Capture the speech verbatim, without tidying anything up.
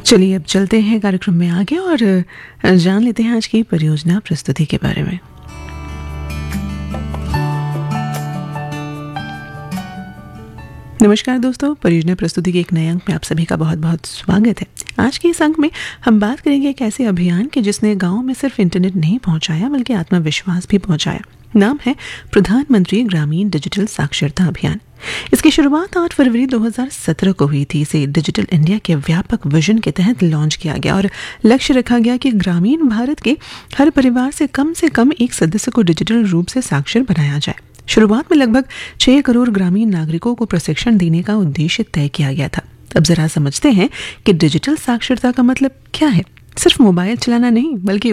चलिए अब चलते हैं कार्यक्रम में आगे और जान लेते हैं आज की परियोजना प्रस्तुति के बारे में। नमस्कार दोस्तों, परियोजना प्रस्तुति के एक नए अंक में आप सभी का बहुत बहुत स्वागत है। आज के इस अंक में हम बात करेंगे एक ऐसे अभियान के जिसने गांव में सिर्फ इंटरनेट नहीं पहुंचाया बल्कि आत्मविश्वास भी पहुंचाया। नाम है प्रधानमंत्री ग्रामीण डिजिटल साक्षरता अभियान। इसकी शुरुआत आठ फरवरी दो हज़ार सत्रह को हुई थी। इसे डिजिटल इंडिया के व्यापक विजन के तहत लॉन्च किया गया और लक्ष्य रखा गया कि ग्रामीण भारत के हर परिवार से कम से कम एक सदस्य को डिजिटल रूप से साक्षर बनाया जाए। शुरुआत में लगभग छह करोड़ ग्रामीण नागरिकों को प्रशिक्षण देने का उद्देश्य तय किया गया था। अब जरा समझते हैं कि डिजिटल साक्षरता का मतलब क्या है। सिर्फ मोबाइल चलाना नहीं बल्कि